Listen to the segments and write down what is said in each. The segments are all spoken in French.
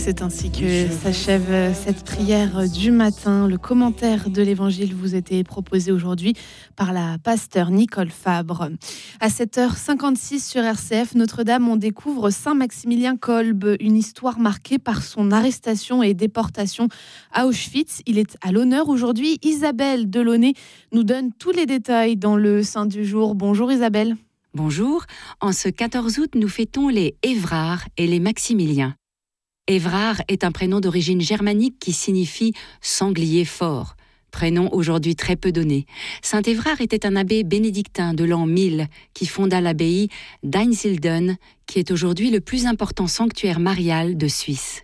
C'est ainsi que s'achève cette prière du matin. Le commentaire de l'Évangile vous était proposé aujourd'hui par la pasteure Nicole Fabre. À 7h56 sur RCF, Notre-Dame, on découvre Saint-Maximilien Kolbe, une histoire marquée par son arrestation et déportation à Auschwitz. Il est à l'honneur aujourd'hui. Isabelle Delaunay nous donne tous les détails dans le Saint du jour. Bonjour Isabelle. Bonjour. En ce 14 août, nous fêtons les Évrard et les Maximiliens. Évrard est un prénom d'origine germanique qui signifie « sanglier fort », prénom aujourd'hui très peu donné. Saint Évrard était un abbé bénédictin de l'an 1000 qui fonda l'abbaye d'Einsiedeln, qui est aujourd'hui le plus important sanctuaire marial de Suisse.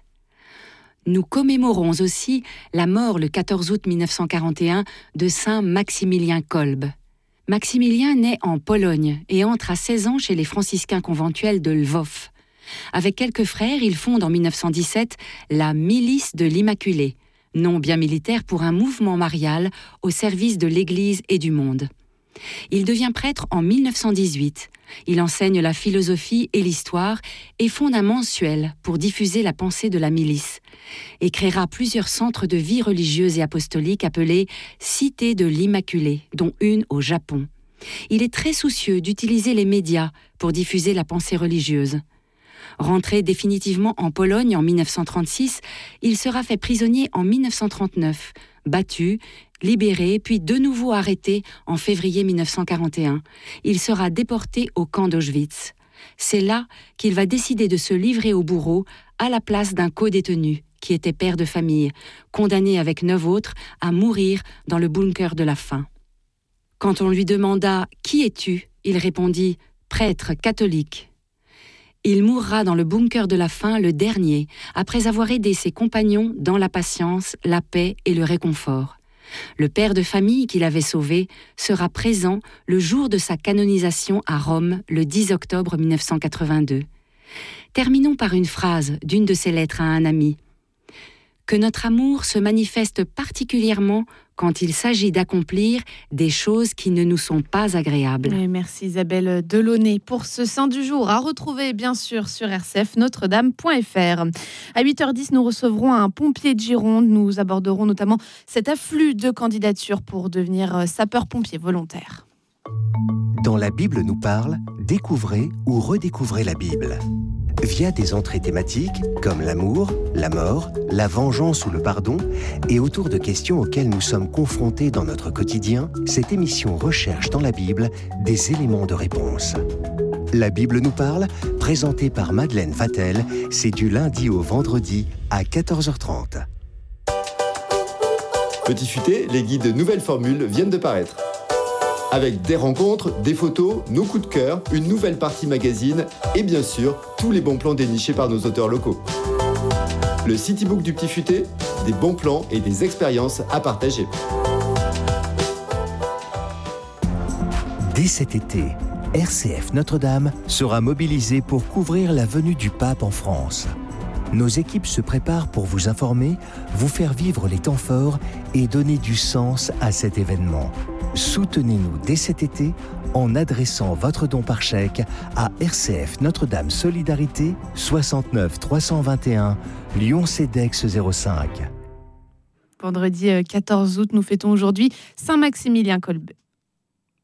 Nous commémorons aussi la mort le 14 août 1941 de Saint Maximilien Kolbe. Maximilien naît en Pologne et entre à 16 ans chez les franciscains conventuels de Lwów. Avec quelques frères, il fonde en 1917 la Milice de l'Immaculée, nom bien militaire pour un mouvement marial au service de l'Église et du monde. Il devient prêtre en 1918. Il enseigne la philosophie et l'histoire et fonde un mensuel pour diffuser la pensée de la milice et créera plusieurs centres de vie religieuse et apostolique appelés Cités de l'Immaculée, dont une au Japon. Il est très soucieux d'utiliser les médias pour diffuser la pensée religieuse. Rentré définitivement en Pologne en 1936, il sera fait prisonnier en 1939, battu, libéré, puis de nouveau arrêté en février 1941. Il sera déporté au camp d'Auschwitz. C'est là qu'il va décider de se livrer au bourreau à la place d'un codétenu, qui était père de famille, condamné avec 9 autres à mourir dans le bunker de la faim. Quand on lui demanda « Qui es-tu ?», il répondit « Prêtre catholique ». Il mourra dans le bunker de la faim le dernier, après avoir aidé ses compagnons dans la patience, la paix et le réconfort. Le père de famille qu'il avait sauvé sera présent le jour de sa canonisation à Rome, le 10 octobre 1982. Terminons par une phrase d'une de ses lettres à un ami. Que notre amour se manifeste particulièrement quand il s'agit d'accomplir des choses qui ne nous sont pas agréables. Et merci Isabelle Delaunay pour ce Saint du jour, à retrouver bien sûr sur rcfnotredame.fr. À 8h10, nous recevrons un pompier de Gironde. Nous aborderons notamment cet afflux de candidatures pour devenir sapeur-pompier volontaire. Dans La Bible nous parle, découvrez ou redécouvrez la Bible. Via des entrées thématiques comme l'amour, la mort, la vengeance ou le pardon, et autour de questions auxquelles nous sommes confrontés dans notre quotidien, cette émission recherche dans la Bible des éléments de réponse. La Bible nous parle, présentée par Madeleine Vatel, c'est du lundi au vendredi à 14h30. Petit futé, les guides Nouvelles Formules viennent de paraître. Avec des rencontres, des photos, nos coups de cœur, une nouvelle partie magazine et bien sûr, tous les bons plans dénichés par nos auteurs locaux. Le Citybook du Petit Futé, des bons plans et des expériences à partager. Dès cet été, RCF Notre-Dame sera mobilisée pour couvrir la venue du pape en France. Nos équipes se préparent pour vous informer, vous faire vivre les temps forts et donner du sens à cet événement. Soutenez-nous dès cet été en adressant votre don par chèque à RCF Notre-Dame Solidarité 69 321 Lyon-Cedex 05. Vendredi 14 août, nous fêtons aujourd'hui Saint-Maximilien Kolbe.